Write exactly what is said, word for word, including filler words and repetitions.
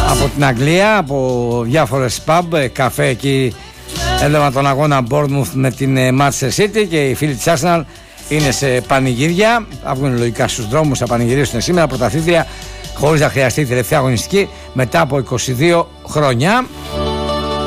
Από την Αγγλία, από διάφορες pub, καφέ εκεί έδωμα τον αγώνα Bournemouth με την Manchester City και οι φίλοι της Arsenal είναι σε πανηγύρια. Θα βγουν λογικά στους δρόμους, θα πανηγυρίσουν σήμερα πρωταθλήτρια χωρίς να χρειαστεί η τελευταία αγωνιστική μετά από είκοσι δύο χρόνια.